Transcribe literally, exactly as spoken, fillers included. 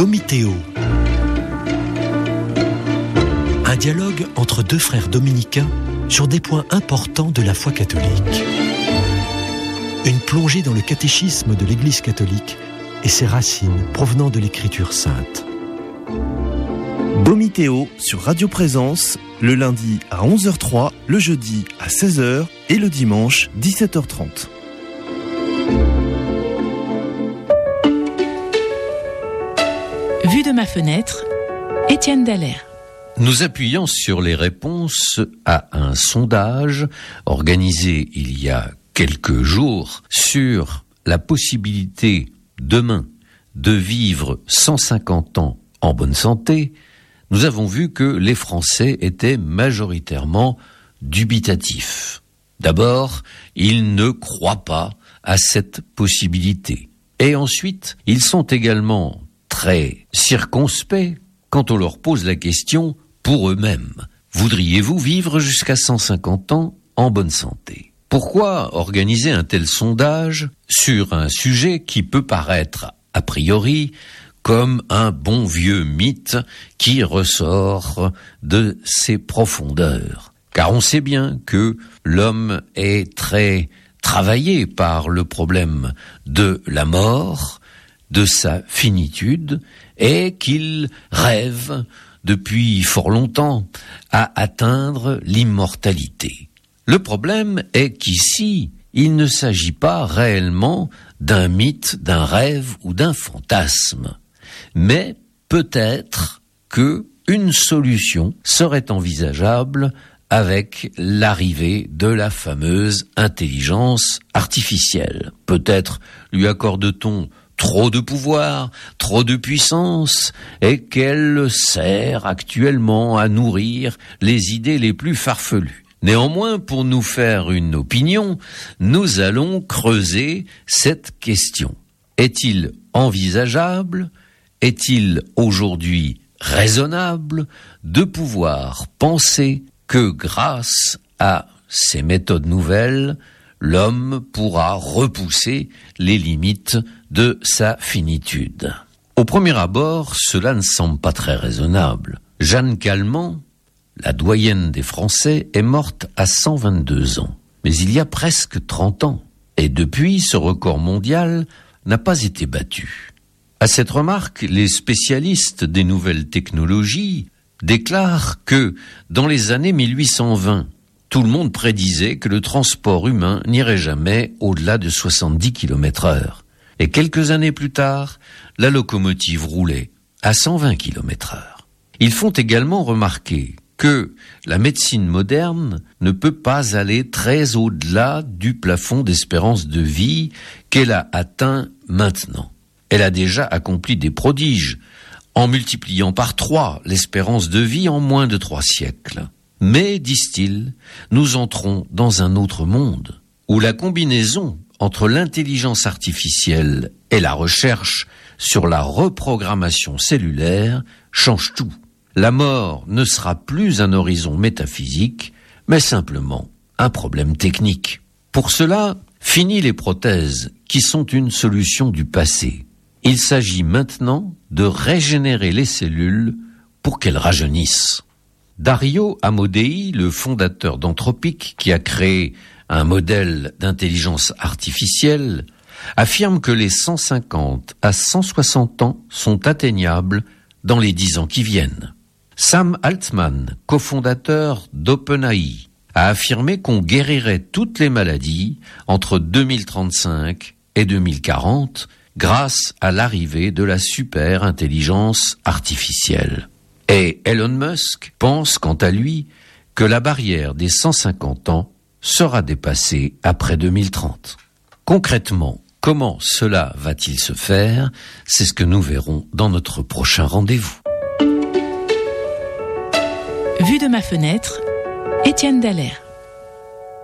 Domiteo. Un dialogue entre deux frères dominicains sur des points importants de la foi catholique. Une plongée dans le catéchisme de l'Église catholique et ses racines provenant de l'Écriture sainte. Domiteo sur Radio Présence, le lundi à onze heures trois, le jeudi à seize heures et le dimanche dix-sept heures trente. Vue de ma fenêtre, Étienne Dallaire. Nous appuyons sur les réponses à un sondage organisé il y a quelques jours sur la possibilité demain de vivre cent cinquante ans en bonne santé. Nous avons vu que les Français étaient majoritairement dubitatifs. D'abord, ils ne croient pas à cette possibilité. Et ensuite, ils sont également très circonspects quand on leur pose la question pour eux-mêmes. Voudriez-vous vivre jusqu'à cent cinquante ans en bonne santé ? Pourquoi organiser un tel sondage sur un sujet qui peut paraître, a priori, comme un bon vieux mythe qui ressort de ses profondeurs ? Car on sait bien que l'homme est très travaillé par le problème de la mort, de sa finitude, et qu'il rêve depuis fort longtemps à atteindre l'immortalité. Le problème est qu'ici, il ne s'agit pas réellement d'un mythe, d'un rêve ou d'un fantasme, mais peut-être que une solution serait envisageable avec l'arrivée de la fameuse intelligence artificielle. Peut-être lui accorde-t-on trop de pouvoir, trop de puissance, et qu'elle sert actuellement à nourrir les idées les plus farfelues. Néanmoins, pour nous faire une opinion, nous allons creuser cette question. Est-il envisageable, est-il aujourd'hui raisonnable de pouvoir penser que grâce à ces méthodes nouvelles, l'homme pourra repousser les limites de sa finitude? Au premier abord, cela ne semble pas très raisonnable. Jeanne Calment, la doyenne des Français, est morte à cent vingt-deux ans. Mais il y a presque trente ans. Et depuis, ce record mondial n'a pas été battu. À cette remarque, les spécialistes des nouvelles technologies déclarent que, dans les années mille huit cent vingt, tout le monde prédisait que le transport humain n'irait jamais au-delà de soixante-dix kilomètres heure. Et quelques années plus tard, la locomotive roulait à cent vingt kilomètres heure. Ils font également remarquer que la médecine moderne ne peut pas aller très au-delà du plafond d'espérance de vie qu'elle a atteint maintenant. Elle a déjà accompli des prodiges, en multipliant par trois l'espérance de vie en moins de trois siècles. Mais, disent-ils, nous entrons dans un autre monde, où la combinaison entre l'intelligence artificielle et la recherche sur la reprogrammation cellulaire change tout. La mort ne sera plus un horizon métaphysique, mais simplement un problème technique. Pour cela, fini les prothèses, qui sont une solution du passé. Il s'agit maintenant de régénérer les cellules pour qu'elles rajeunissent. Dario Amodei, le fondateur d'Anthropic, qui a créé un modèle d'intelligence artificielle, affirme que les cent cinquante à cent soixante ans sont atteignables dans les dix ans qui viennent. Sam Altman, cofondateur d'OpenAI, a affirmé qu'on guérirait toutes les maladies entre deux mille trente-cinq et deux mille quarante grâce à l'arrivée de la super intelligence artificielle. Et Elon Musk pense, quant à lui, que la barrière des cent cinquante ans sera dépassée après deux mille trente. Concrètement, comment cela va-t-il se faire ? C'est ce que nous verrons dans notre prochain rendez-vous. Vue de ma fenêtre, Étienne Dallaire.